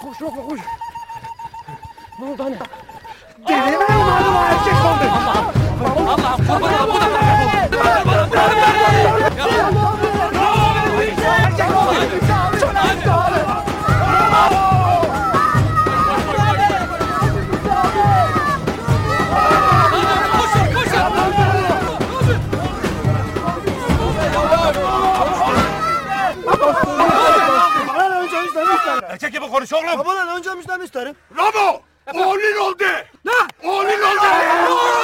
Koş Lokman koş. Ne oldu hani? Delirme mi oldu lan erkek oldu? Allah'ım kurban olayım. Bu da Erkek gibi konuş oğlum. Babadan önce müjden isterim. Ramo! Oğlun oldu! Ne? Oğlun oldu!